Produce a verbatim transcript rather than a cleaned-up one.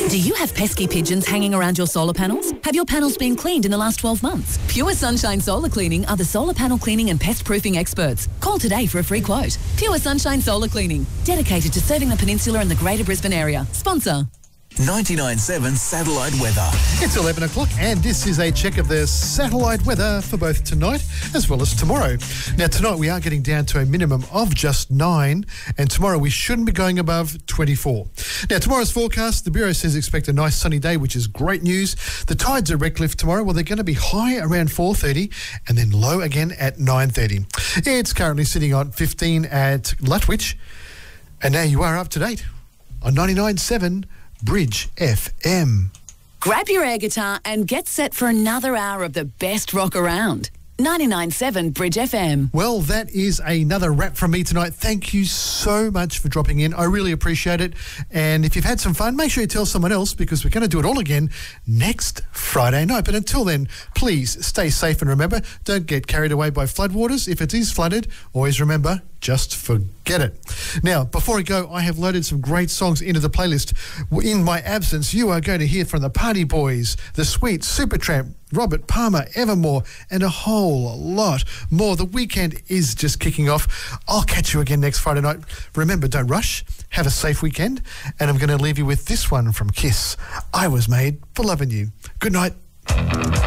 Do you have pesky pigeons hanging around your solar panels? Have your panels been cleaned in the last twelve months? Pure Sunshine Solar Cleaning are the solar panel cleaning and pest proofing experts. Call today for a free quote. Pure Sunshine Solar Cleaning, dedicated to serving the peninsula and the Greater Brisbane area. Sponsor. ninety-nine point seven Satellite Weather. It's eleven o'clock and this is a check of the satellite weather for both tonight as well as tomorrow. Now tonight we are getting down to a minimum of just nine and tomorrow we shouldn't be going above twenty-four. Now tomorrow's forecast, the Bureau says expect a nice sunny day, which is great news. The tides at Redcliffe tomorrow, well, they're going to be high around four thirty and then low again at nine thirty. It's currently sitting on fifteen at Lutwich and now you are up to date on ninety-nine point seven Bridge F M. Grab your air guitar and get set for another hour of the best rock around. ninety-nine point seven Bridge F M. Well, that is another wrap from me tonight. Thank you so much for dropping in. I really appreciate it. And if you've had some fun, make sure you tell someone else because we're going to do it all again next Friday night. But until then, please stay safe and remember, don't get carried away by floodwaters. If it is flooded, always remember, just forget it. Now, before I go, I have loaded some great songs into the playlist. In my absence, you are going to hear from the Party Boys, the Sweet, Supertramp, Robert Palmer, Evermore, and a whole lot more. The weekend is just kicking off. I'll catch you again next Friday night. Remember, don't rush. Have a safe weekend. And I'm going to leave you with this one from Kiss. I Was Made for Loving You. Good night.